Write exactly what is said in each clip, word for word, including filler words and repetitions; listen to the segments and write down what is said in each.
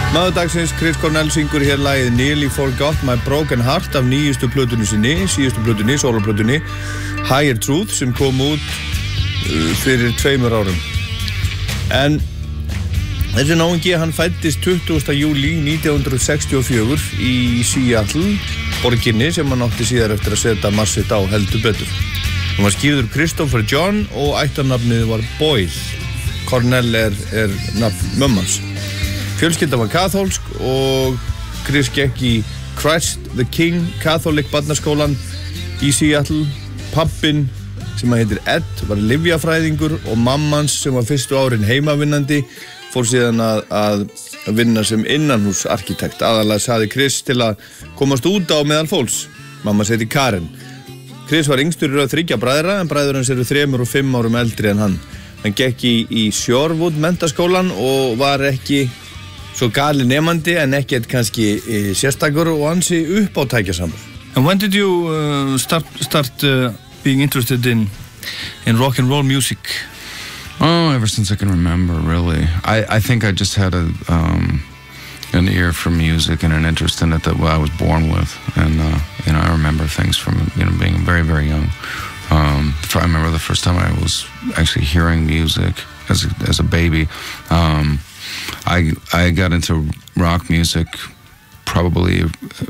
Maður dagsins, Chris Cornell syngur hér lagið Nearly Forgot My Broken Heart af nýjustu plötunni sinni, síðustu plötunni, soloplötunni Higher Truth sem kom út uh, fyrir tveimur árum. En þessi náungi, hann fæddist tuttugasta júlí nítján hundruð sextíu og fjögur í Seattle, borginni sem hann átti síðar eftir að setja massitt á heldur betur. Hann var skírður Christopher John og ættarnafnið var Boyle. Cornell er, er nafn mömmans. Fjölskyldan var kaþólsk og Chris gekk í Christ the King Catholic barnaskólan í Seattle. Pappinn, sem að heitir Ed, var lyfjafræðingur og mammans, sem var fyrstu árin heimavinnandi, fór síðan að, að vinna sem innanhúsarkitekt. Aðalega saði Chris til að komast út á meðal fólks. Mamma heiti Karen. Chris var yngstur í röð þriggja bræðra, en bræður hans eru þremur og fimm árum eldri en hann. Hann gekk í, í Shorewood menntaskólan og var ekki svo gali nemandi, en ekkert kannski sérstakur og ansi uppátækjasamur. And when did you uh, start start uh, being interested in in rock and roll music? Oh, ever since I can remember, really. I I think I just had a um, an ear for music and an interest in it that I was born with, and uh, you know, I remember things from you know being very very young. Um, I remember the first time I was actually hearing music as a, as a baby. Um, I I got into rock music probably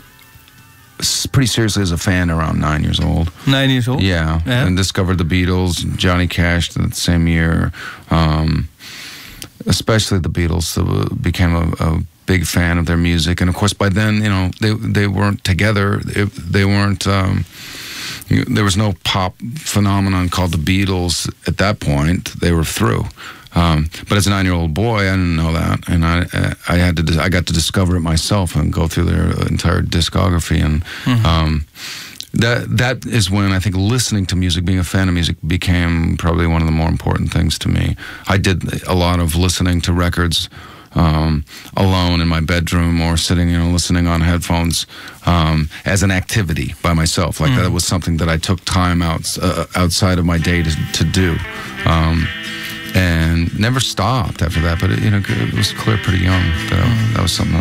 pretty seriously as a fan around nine years old. Nine years old? Yeah, yeah. And discovered the Beatles, Johnny Cash that same year. Um, especially the Beatles, uh, became a, a big fan of their music. And of course, by then, you know, they they weren't together. It, they weren't. Um, there was no pop phenomenon called the Beatles at that point. They were through. Um, but as a nine-year-old boy, I didn't know that, and I I had to I got to discover it myself and go through their entire discography, and mm-hmm. um, that that is when I think listening to music, being a fan of music, became probably one of the more important things to me. I did a lot of listening to records um, alone in my bedroom, or sitting, you know, listening on headphones um, as an activity by myself. Like mm. that was something that I took time out uh, outside of my day to to do. Um, And never stopped after that, but it, you know, it was clear pretty young that, mm. that was something